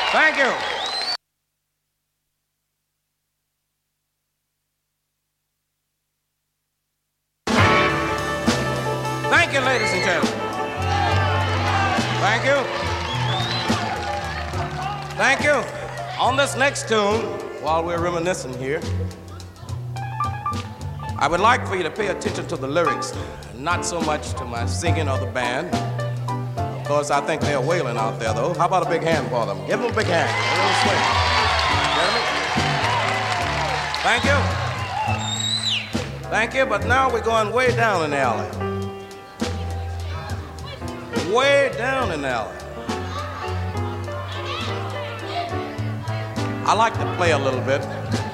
Thank you. Thank you, ladies and gentlemen. Thank you. Thank you. On this next tune, while we're reminiscing here, I would like for you to pay attention to the lyrics, not so much to my singing or the band. Of course, I think they're wailing out there, though. How about a big hand for them? Give them a big hand. A little swing. Gentlemen? Thank you. Thank you, but now we're going way down in the alley. Way down in the alley. I like to play a little bit.